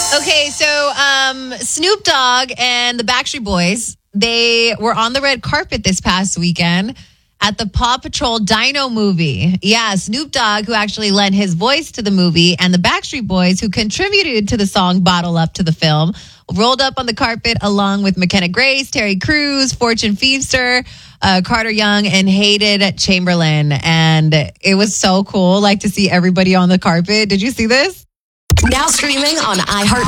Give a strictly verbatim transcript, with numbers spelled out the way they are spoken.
Okay, so um, Snoop Dogg and the Backstreet Boys, they were on the red carpet this past weekend at the Paw Patrol Dino movie. Yeah, Snoop Dogg, who actually lent his voice to the movie, and the Backstreet Boys, who contributed to the song Bottle Up to the film, rolled up on the carpet along with McKenna Grace, Terry Crews, Fortune Feimster, uh, Carter Young, and Hayden Chamberlain. And it was so cool, like, to see everybody on the carpet. Did you see this? Now streaming on iHeart.